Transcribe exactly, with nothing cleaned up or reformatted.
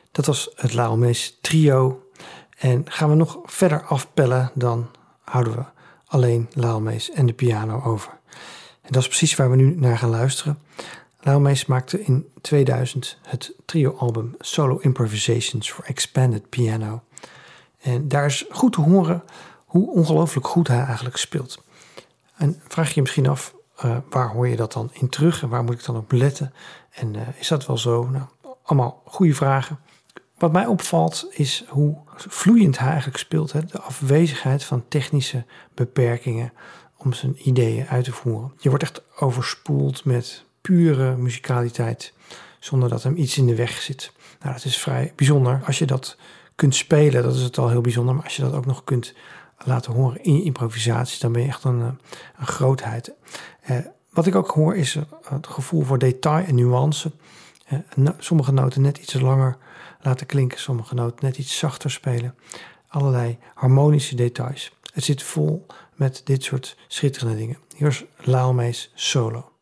Dat was het Laelmees trio. En gaan we nog verder afpellen, dan houden we alleen Laelmees en de piano over. En dat is precies waar we nu naar gaan luisteren. Laelmees maakte in tweeduizend het trio-album Solo Improvisations for Expanded Piano. En daar is goed te horen hoe ongelooflijk goed hij eigenlijk speelt. En vraag je je misschien af, uh, waar hoor je dat dan in terug en waar moet ik dan op letten? En uh, is dat wel zo? Nou, allemaal goede vragen. Wat mij opvalt is hoe vloeiend hij eigenlijk speelt. Hè? De afwezigheid van technische beperkingen om zijn ideeën uit te voeren. Je wordt echt overspoeld met pure muzikaliteit, zonder dat hem iets in de weg zit. Nou, dat is vrij bijzonder. Als je dat kunt spelen, dat is het al heel bijzonder. Maar als je dat ook nog kunt laten horen in je improvisaties, dan ben je echt een, een grootheid. Eh, wat ik ook hoor is het gevoel voor detail en nuance. Eh, no- sommige noten net iets langer laten klinken, sommige noten net iets zachter spelen. Allerlei harmonische details. Het zit vol met dit soort schitterende dingen. Hier is Laelmees solo.